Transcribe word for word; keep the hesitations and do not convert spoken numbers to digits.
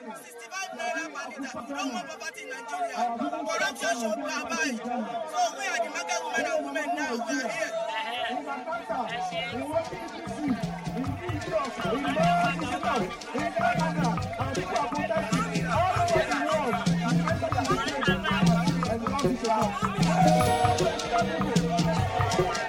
sixty-five naira per litre. No more poverty in Nigeria. Corruption should be abolished. So we are the market women and women now. We are here. Thank you.